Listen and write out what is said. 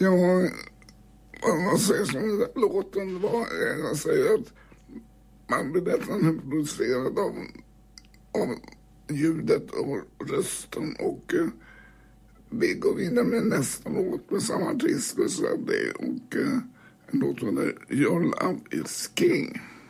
Ja, vad man säger som den där låten var, jag säger att man blir nästan hypnotiserad av ljudet och rösten, och vi går vidare med nästa låt med samma artist, och en låt som heter Your Love Is King.